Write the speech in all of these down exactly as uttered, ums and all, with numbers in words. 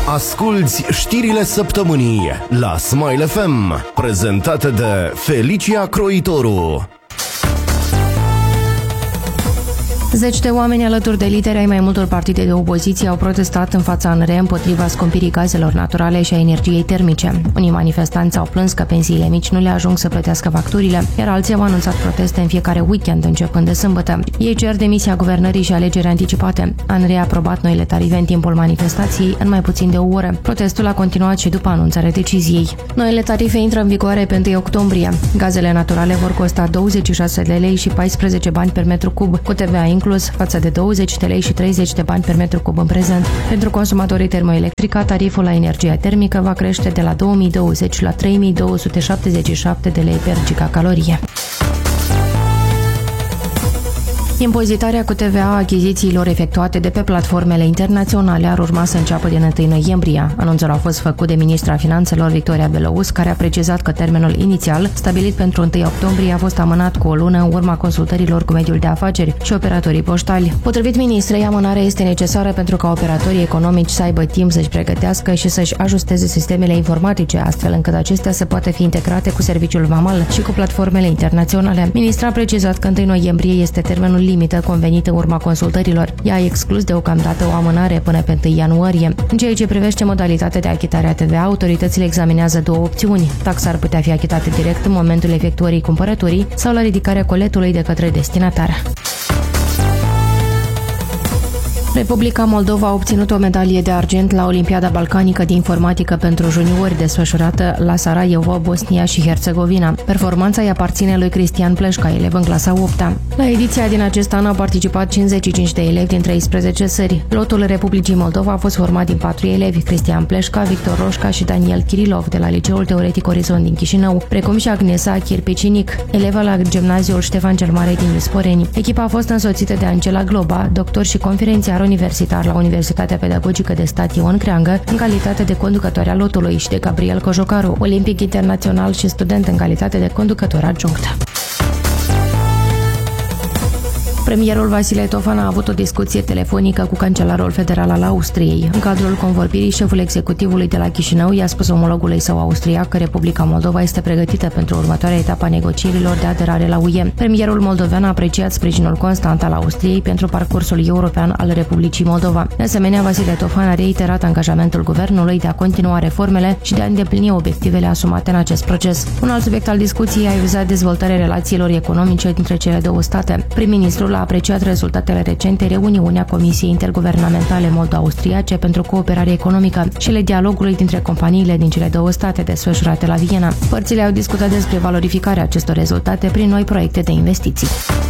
Asculți știrile săptămânii la Smile F M, prezentate de Felicia Croitoru. Zeci de oameni alături de lideri ai mai multor partide de opoziție au protestat în fața A N R împotriva scumpirii gazelor naturale și a energiei termice. Unii manifestanți au plâns că pensiile mici nu le ajung să plătească facturile, iar alții au anunțat proteste în fiecare weekend începând de sâmbătă. Ei cer demisia guvernării și alegeri anticipate. A N R a aprobat noile tarife în timpul manifestației în mai puțin de o oră. Protestul a continuat și după anunțarea deciziei. Noile tarife intră în vigoare pe întâi octombrie. Gazele naturale vor costa douăzeci și șase de lei și paisprezece bani per metru cub, cu T V A inclus, față de douăzeci de lei și treizeci de bani per metru cub în prezent. Pentru consumatorii termoelectrica, tariful la energia termică va crește de la două mii douăzeci la trei mii două sute șaptezeci și șapte de lei per gigacalorie. Impozitarea cu T V A a achizițiilor efectuate de pe platformele internaționale ar urma să înceapă din întâi noiembrie. Anunțul a fost făcut de ministra Finanțelor Victoria Belouz, care a precizat că termenul inițial, stabilit pentru întâi octombrie, a fost amânat cu o lună în urma consultărilor cu mediul de afaceri și operatorii poștali. Potrivit ministrei, amânarea este necesară pentru ca operatorii economici să aibă timp să-și pregătească și să-și ajusteze sistemele informatice, astfel încât acestea să poată fi integrate cu serviciul vamal și cu platformele internaționale. Ministra a precizat că întâi noiembrie este termenul limită convenită în urma consultărilor. Ea a exclus deocamdată o amânare până pe întâi ianuarie. În ceea ce privește modalitatea de achitare a T V A, autoritățile examinează două opțiuni. Taxa ar putea fi achitată direct în momentul efectuării cumpărăturii sau la ridicarea coletului de către destinatar. Republica Moldova a obținut o medalie de argint la Olimpiada Balcanică de Informatică pentru juniori desfășurată la Sarajevo, Bosnia și Herțegovina. Performanța îi aparține lui Cristian Pleșca, elev în clasa a opta. La ediția din acest an au participat cincizeci și cinci de elevi din treisprezece țări. Lotul Republicii Moldova a fost format din patru elevi, Cristian Pleșca, Victor Roșca și Daniel Kirilov de la Liceul Teoretic Orizont din Chișinău, precum și Agnesa Chirpicinic, elevă la Gimnaziul Ștefan cel Mare din Isporeni. Echipa a fost însoțită de Angela Globa, doctor și conferențiar universitar la Universitatea Pedagogică de Stat Ion Creangă, în calitate de conducătoare a lotului, și de Gabriel Cojocaru, olimpic internațional și student în calitate de conducător adjunct. Premierul Vasile Tofan a avut o discuție telefonică cu cancelarul federal al Austriei. În cadrul convorbirii, șeful executivului de la Chișinău i-a spus omologului său austriac că Republica Moldova este pregătită pentru următoarea etapă a negocierilor de aderare la U E. Premierul moldovean a apreciat sprijinul constant al Austriei pentru parcursul european al Republicii Moldova. De asemenea, Vasile Tofan a reiterat angajamentul guvernului de a continua reformele și de a îndeplini obiectivele asumate în acest proces. Un alt subiect al discuției a vizat dezvoltarea relațiilor economice dintre cele două state. Prim-ministrul a apreciat rezultatele recente reuniunii a Comisiei Interguvernamentale Moldo-Austriace pentru cooperare economică și ale dialogului dintre companiile din cele două state desfășurate la Viena. Părțile au discutat despre valorificarea acestor rezultate prin noi proiecte de investiții.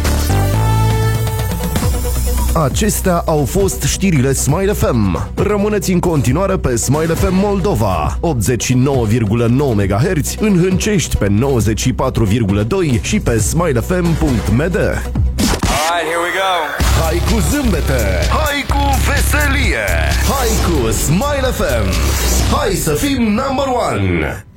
Acestea au fost știrile Smile F M. Rămâneți în continuare pe Smile F M Moldova, optzeci și nouă virgulă nouă megahertz, în Hâncești pe nouăzeci și patru virgulă doi și pe smile f m punct m d. Alright, here we go. Hai cu zâmbete, hai cu veselie, hai cu Smile F M. Hai să fim number one.